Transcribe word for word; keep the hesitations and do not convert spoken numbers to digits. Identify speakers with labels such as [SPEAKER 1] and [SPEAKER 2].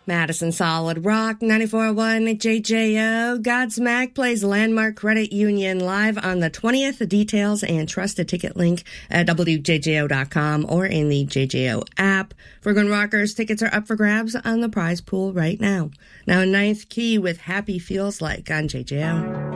[SPEAKER 1] Madison Solid Rock, ninety-four point one J J O. Godsmack plays Landmark Credit Union live on the twentieth. Details and trust a ticket link at W J J O dot com or in the J J O app. For Good Rockers, tickets are up for grabs on the prize pool right now. Now in ninth key with Happy Feels Like on J J O.